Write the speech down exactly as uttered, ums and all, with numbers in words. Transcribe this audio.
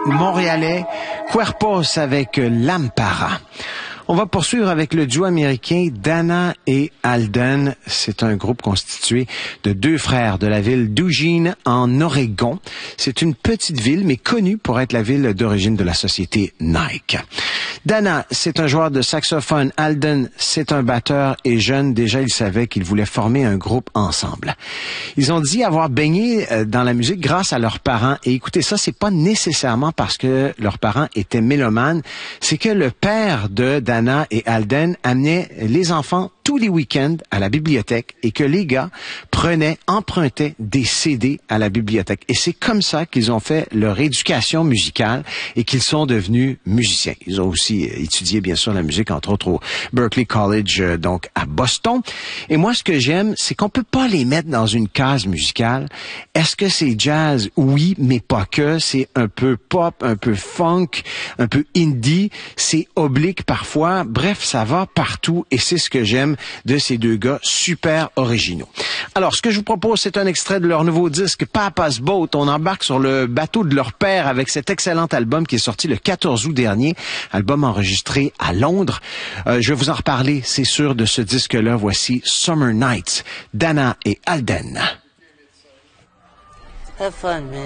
montréalais Cuerpos avec Lampara. On va poursuivre avec le duo américain Dana et Alden. C'est un groupe constitué de deux frères de la ville d'Eugene, en Oregon. C'est une petite ville, mais connue pour être la ville d'origine de la société Nike. Dana, c'est un joueur de saxophone. Alden, c'est un batteur. Et jeune, déjà, ils savaient qu'ils voulaient former un groupe ensemble. Ils ont dit avoir baigné dans la musique grâce à leurs parents. Et écoutez, ça, c'est pas nécessairement parce que leurs parents étaient mélomanes. C'est que le père de Dana Dana et Alden amenaient les enfants tous les week-ends à la bibliothèque et que les gars prenaient, empruntaient des C D à la bibliothèque. Et c'est comme ça qu'ils ont fait leur éducation musicale et qu'ils sont devenus musiciens. Ils ont aussi étudié, bien sûr, la musique, entre autres au Berklee College, donc à Boston. Et moi, ce que j'aime, c'est qu'on peut pas les mettre dans une case musicale. Est-ce que c'est jazz? Oui, mais pas que. C'est un peu pop, un peu funk, un peu indie. C'est oblique parfois. Bref, ça va partout et c'est ce que j'aime de ces deux gars super originaux. Alors, ce que je vous propose, c'est un extrait de leur nouveau disque Papa's Boat. On embarque sur le bateau de leur père avec cet excellent album qui est sorti le quatorze août dernier, album enregistré à Londres. Euh, je vais vous en reparler, c'est sûr, de ce disque-là. Voici Summer Nights, Dana et Alden. Have fun, man.